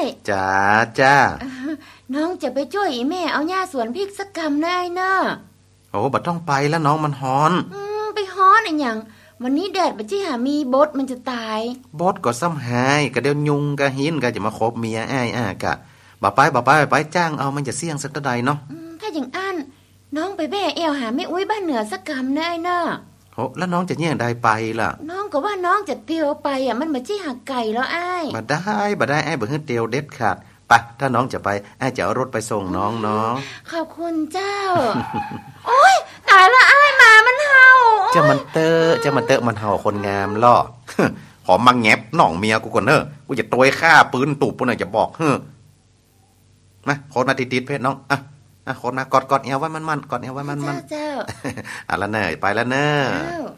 จ้าจ้าน้องจะไปช่วยอีแม่เอาหญ้าสวนพริกสักกำได้เนอะโอ้บัดต้องไปแล้วน้องมันฮ้อนไปฮ้อนอะไรอย่างวันนี้แดดบัดจี้หามีบดมันจะตายบดก็ซ้ำหายก็เดี๋ยวยุงก็หินก็จะมาคบเมียอ้ายกะบ่ไปจ้างเอามันจะเสี่ยงสักเท่าใดเนาะถ้าอย่างอันน้องไปแบ่เอวหาแม่อุ้ยบ้านเหนือสักกำได้เนอะโหแล้วน้องจะแย่งได้ไปล่ะน้องก็ว่าน้องจะเตียวไปมันบัดจี้หักไก่แล้วอ้ายบ่ได้อ้ายบ่ฮึดเตียวเด็ดขาดไปถ้าน้องจะไปอ้ายจะเอารถไปส่งน้องเนาะขอบคุณเจ้า โอ๊ยตายละอ้ายมามันเห่าจะมันเตอะมันเห่าคนงามล่อ หอมมาแงบหน่องเมียกูก่อนเด้อกูจะตวยฆ่าปืนตูบปุ่นน่ะจะบอกมาโคตรมาติดๆเพชรน้องโคตรมากอดเอวไว้มันกอดเอวไว้มันเจ้าละเนยไปแล้วเนอะ